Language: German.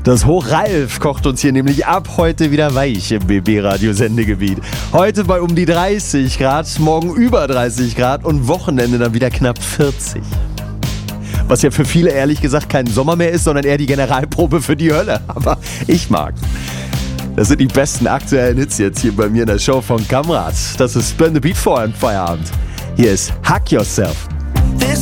Das Hochralf kocht uns hier nämlich ab heute wieder weich im BB-Radio-Sendegebiet. Heute bei um die 30 Grad, morgen über 30 Grad und Wochenende dann wieder knapp 40. Was ja für viele ehrlich gesagt kein Sommer mehr ist, sondern eher die Generalprobe für die Hölle. Aber ich mag's. Das sind die besten aktuellen Hits jetzt hier bei mir in der Show von Kamrat. Das ist Burn the Beat vor im Feierabend. Hier ist Hack Yourself.